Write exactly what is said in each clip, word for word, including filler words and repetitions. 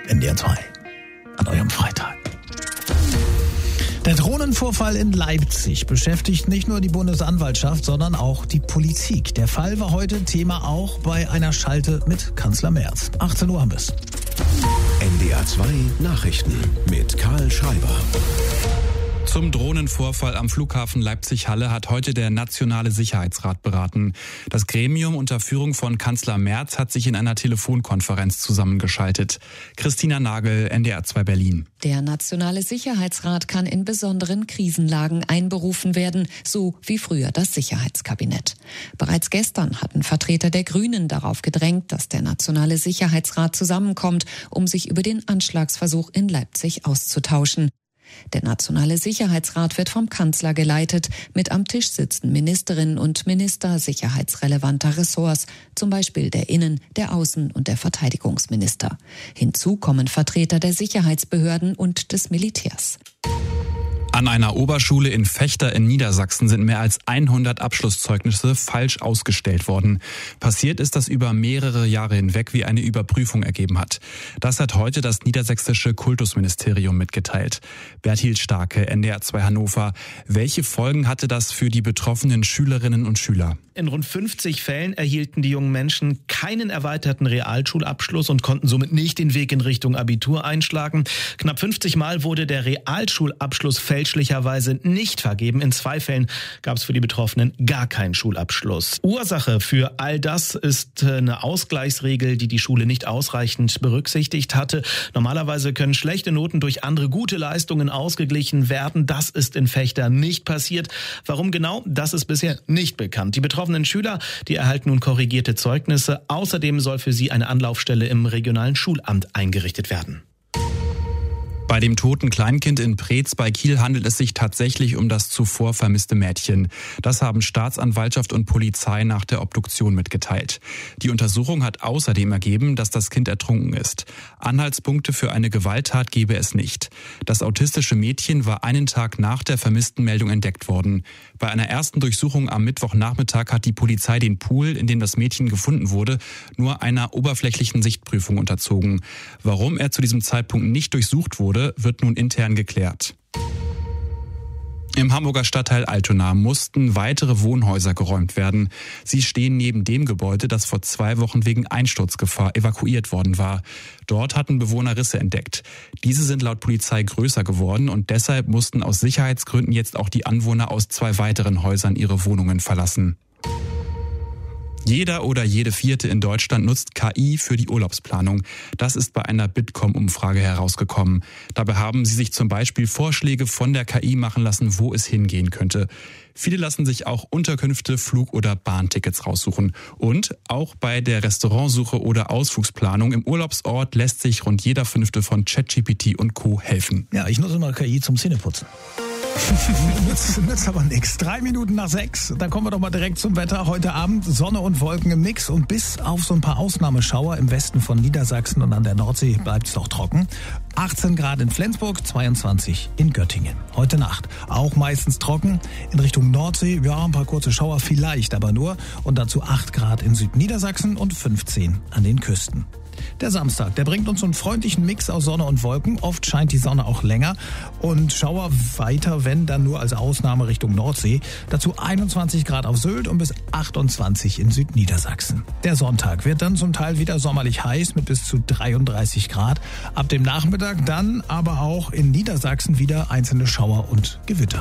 N D R zwei. An eurem Freitag. Der Drohnenvorfall in Leipzig beschäftigt nicht nur die Bundesanwaltschaft, sondern auch die Politik. Der Fall war heute Thema auch bei einer Schalte mit Kanzler Merz. achtzehn Uhr haben wir es. N D R zwei Nachrichten mit Karl Schreiber. Zum Drohnenvorfall am Flughafen Leipzig-Halle hat heute der Nationale Sicherheitsrat beraten. Das Gremium unter Führung von Kanzler Merz hat sich in einer Telefonkonferenz zusammengeschaltet. Christina Nagel, N D R zwei Berlin. Der Nationale Sicherheitsrat kann in besonderen Krisenlagen einberufen werden, so wie früher das Sicherheitskabinett. Bereits gestern hatten Vertreter der Grünen darauf gedrängt, dass der Nationale Sicherheitsrat zusammenkommt, um sich über den Anschlagsversuch in Leipzig auszutauschen. Der Nationale Sicherheitsrat wird vom Kanzler geleitet. Mit am Tisch sitzen Ministerinnen und Minister sicherheitsrelevanter Ressorts, zum Beispiel der Innen-, der Außen- und der Verteidigungsminister. Hinzu kommen Vertreter der Sicherheitsbehörden und des Militärs. An einer Oberschule in Vechta in Niedersachsen sind mehr als hundert Abschlusszeugnisse falsch ausgestellt worden. Passiert ist das über mehrere Jahre hinweg, wie eine Überprüfung ergeben hat. Das hat heute das niedersächsische Kultusministerium mitgeteilt. Berthild Starke, N D R zwei Hannover. Welche Folgen hatte das für die betroffenen Schülerinnen und Schüler? In rund fünfzig Fällen erhielten die jungen Menschen keinen erweiterten Realschulabschluss und konnten somit nicht den Weg in Richtung Abitur einschlagen. Knapp fünfzig Mal wurde der Realschulabschluss fälschlicherweise nicht vergeben. In zwei Fällen gab es für die Betroffenen gar keinen Schulabschluss. Ursache für all das ist eine Ausgleichsregel, die die Schule nicht ausreichend berücksichtigt hatte. Normalerweise können schlechte Noten durch andere gute Leistungen ausgeglichen werden. Das ist in Vechta nicht passiert. Warum genau? Das ist bisher nicht bekannt. Die betroffenen Schüler, die erhalten nun korrigierte Zeugnisse. Außerdem soll für sie eine Anlaufstelle im regionalen Schulamt eingerichtet werden. Bei dem toten Kleinkind in Preetz bei Kiel handelt es sich tatsächlich um das zuvor vermisste Mädchen. Das haben Staatsanwaltschaft und Polizei nach der Obduktion mitgeteilt. Die Untersuchung hat außerdem ergeben, dass das Kind ertrunken ist. Anhaltspunkte für eine Gewalttat gebe es nicht. Das autistische Mädchen war einen Tag nach der vermissten Meldung entdeckt worden. Bei einer ersten Durchsuchung am Mittwochnachmittag hat die Polizei den Pool, in dem das Mädchen gefunden wurde, nur einer oberflächlichen Sichtprüfung unterzogen. Warum er zu diesem Zeitpunkt nicht durchsucht wurde, wird nun intern geklärt. Im Hamburger Stadtteil Altona mussten weitere Wohnhäuser geräumt werden. Sie stehen neben dem Gebäude, das vor zwei Wochen wegen Einsturzgefahr evakuiert worden war. Dort hatten Bewohner Risse entdeckt. Diese sind laut Polizei größer geworden und deshalb mussten aus Sicherheitsgründen jetzt auch die Anwohner aus zwei weiteren Häusern ihre Wohnungen verlassen. Jeder oder jede Vierte in Deutschland nutzt K I für die Urlaubsplanung. Das ist bei einer Bitkom-Umfrage herausgekommen. Dabei haben sie sich zum Beispiel Vorschläge von der K I machen lassen, wo es hingehen könnte. Viele lassen sich auch Unterkünfte, Flug- oder Bahntickets raussuchen. Und auch bei der Restaurantsuche oder Ausflugsplanung im Urlaubsort lässt sich rund jeder Fünfte von ChatGPT und Co. helfen. Ja, ich nutze mal K I zum Zähneputzen. nützt, nützt aber nichts. Drei Minuten nach sechs, dann kommen wir doch mal direkt zum Wetter. Heute Abend Sonne und Wolken im Mix und bis auf so ein paar Ausnahmeschauer im Westen von Niedersachsen und an der Nordsee bleibt es doch trocken. achtzehn Grad in Flensburg, zweiundzwanzig in Göttingen. Heute Nacht auch meistens trocken. In Richtung Nordsee, ja, ein paar kurze Schauer vielleicht, aber nur. Und dazu acht Grad in Südniedersachsen und fünfzehn an den Küsten. Der Samstag, der bringt uns so einen freundlichen Mix aus Sonne und Wolken. Oft scheint die Sonne auch länger und Schauer weiter, wenn dann nur als Ausnahme Richtung Nordsee. Dazu einundzwanzig Grad auf Sylt und bis achtundzwanzig in Südniedersachsen. Der Sonntag wird dann zum Teil wieder sommerlich heiß mit bis zu dreiunddreißig Grad. Ab dem Nachmittag dann aber auch in Niedersachsen wieder einzelne Schauer und Gewitter.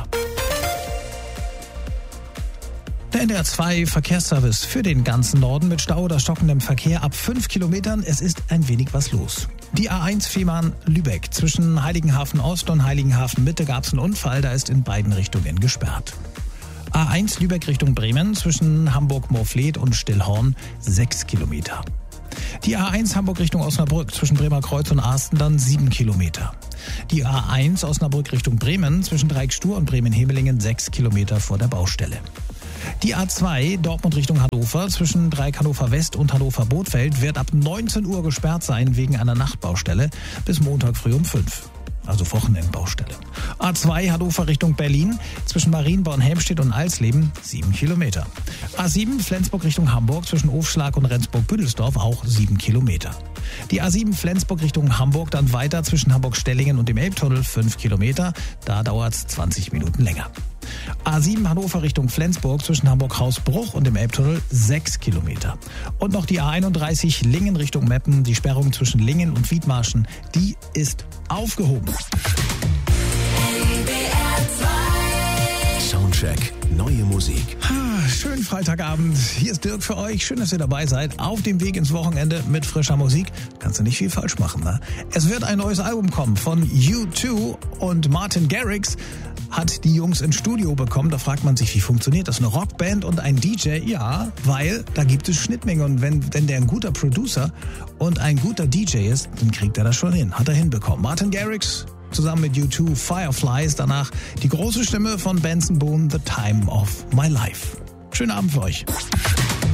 Der N D R zwei Verkehrsservice für den ganzen Norden mit Stau oder stockendem Verkehr ab fünf Kilometern. Es ist ein wenig was los. Die A eins Fehmarn-Lübeck. Zwischen Heiligenhafen Ost und Heiligenhafen Mitte gab es einen Unfall. Da ist in beiden Richtungen gesperrt. A eins Lübeck Richtung Bremen. Zwischen Hamburg-Moorfleet und Stillhorn sechs Kilometer. Die A eins Hamburg Richtung Osnabrück. Zwischen Bremerkreuz und Arsten dann sieben Kilometer. Die A eins Osnabrück Richtung Bremen. Zwischen Dreiecksstuhr und Bremen-Hemelingen sechs Kilometer vor der Baustelle. Die A zwei Dortmund Richtung Hannover zwischen Dreieck Hannover West und Hannover Bothfeld wird ab neunzehn Uhr gesperrt sein wegen einer Nachtbaustelle bis Montag früh um fünf. also Wochenendbaustelle. A zwei Hannover Richtung Berlin, zwischen Marienborn, Helmstedt und Alsleben, sieben Kilometer. A sieben Flensburg Richtung Hamburg, zwischen Ofschlag und Rendsburg-Büdelsdorf, auch sieben Kilometer. Die A sieben Flensburg Richtung Hamburg dann weiter zwischen Hamburg-Stellingen und dem Elbtunnel, fünf Kilometer, da dauert es zwanzig Minuten länger. A sieben Hannover Richtung Flensburg zwischen Hamburg-Hausbruch und dem Elbtunnel, sechs Kilometer. Und noch die A einunddreißig Lingen Richtung Meppen, die Sperrung zwischen Lingen und Wiedmarschen, die ist aufgehoben. Soundcheck, neue Musik. Ah, schönen Freitagabend. Hier ist Dirk für euch. Schön, dass ihr dabei seid. Auf dem Weg ins Wochenende mit frischer Musik. Kannst du nicht viel falsch machen, ne? Es wird ein neues Album kommen von U zwei und Martin Garrix hat die Jungs ins Studio bekommen. Da fragt man sich, wie funktioniert das? Eine Rockband und ein D J? Ja, weil da gibt es Schnittmengen. Und wenn, wenn der ein guter Producer und ein guter D J ist, dann kriegt er das schon hin. Hat er hinbekommen. Martin Garrix zusammen mit U zwei, Fireflies. Danach die große Stimme von Benson Boone, The Time of My Life. Schönen Abend für euch.